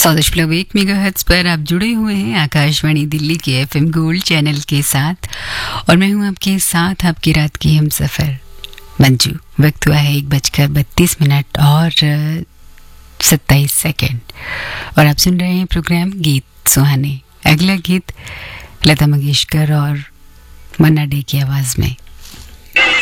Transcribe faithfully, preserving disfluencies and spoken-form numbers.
सौ दशमलव एक मेगाहर्ट्ज पर आप जुड़े हुए हैं आकाशवाणी दिल्ली के एफएम गोल्ड चैनल के साथ और मैं हूं आपके साथ आपकी रात की हम सफ़र मंजू। वक्त हुआ है एक बजकर बत्तीस मिनट और सत्ताईस सेकेंड और आप सुन रहे हैं प्रोग्राम गीत सुहाने। अगला गीत लता मंगेशकर और मन्ना डे की आवाज़ में।